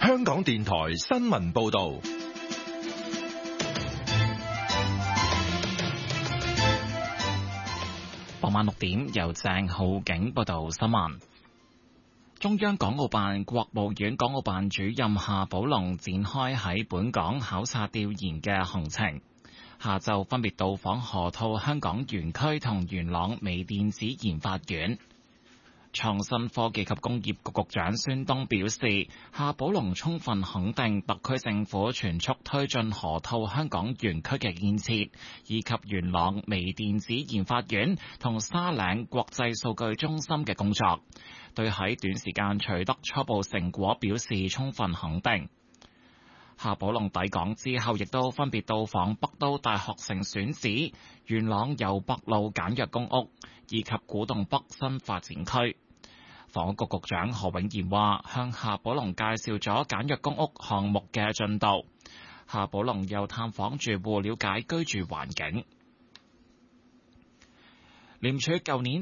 香港電台新聞報道。 傍晚6點，由鄭浩景報道新聞。中央港澳辦、國務院港澳辦主任夏寶龍展開喺本港考察調研嘅行程，下晝分別到訪河套香港園區同元朗微電子研發園。創新科技及工業局局長孫東表示，夏寶龍充分肯定特區政府全速推進河套香港園區嘅建設，以及元朗微電子研發園同沙嶺國際數據中心嘅工作，對喺短時間取得初步成果表示充分肯定。夏寶龍抵港之後，亦都分別到訪北都大學城選址、元朗攸北路簡約公屋以及古洞北新發展區。房屋局局長何永賢話，向夏寶龍介紹咗簡約公屋項目嘅進度。夏寶龍又探訪住戶，了解居住環境。廉署舊年